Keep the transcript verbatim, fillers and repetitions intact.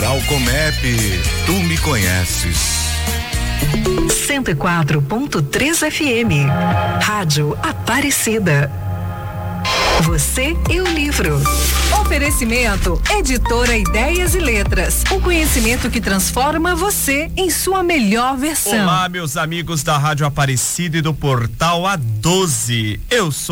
Oral Comep, tu me conheces. cento e quatro ponto três F M, Rádio Aparecida. Você e o livro. Oferecimento, Editora Ideias e Letras. O conhecimento que transforma você em sua melhor versão. Olá, meus amigos da Rádio Aparecida e do Portal A doze. Eu sou